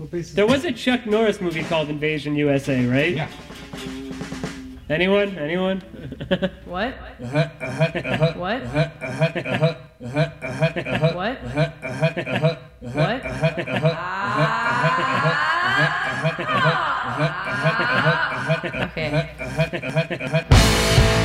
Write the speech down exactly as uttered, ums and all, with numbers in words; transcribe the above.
What base is There was a Chuck Norris movie called Invasion U S A, right? Yeah. Anyone? Anyone? What? Uh-huh, uh-huh, uh-huh, What? uh-huh, uh-huh, uh-huh, uh-huh, uh-huh, uh-huh, What? uh-huh, uh-huh, uh-huh, What? uh-huh, uh-huh, uh-huh, uh-huh, uh-huh, uh-huh, uh-huh, uh-huh, Okay. uh-huh, uh-huh,